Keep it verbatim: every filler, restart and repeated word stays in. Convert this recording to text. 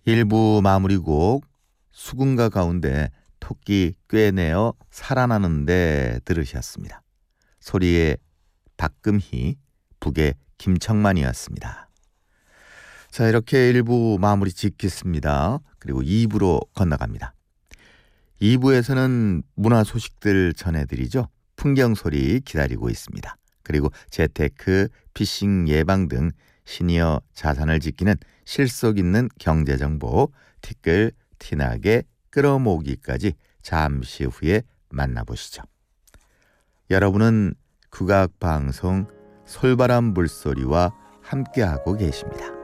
일 부 마무리곡 수군가 가운데 토끼 꿰내어 살아나는데 들으셨습니다. 소리의 박금희, 북의 김청만이었습니다. 자, 이렇게 일 부 마무리 짓겠습니다. 그리고 이 부로 건너갑니다. 이 부에서는 문화 소식들 전해드리죠. 풍경 소리 기다리고 있습니다. 그리고 재테크, 피싱 예방 등 시니어 자산을 지키는 실속 있는 경제정보, 티끌, 티나게 끌어모으기까지 잠시 후에 만나보시죠. 여러분은 국악방송 솔바람 물소리와 함께하고 계십니다.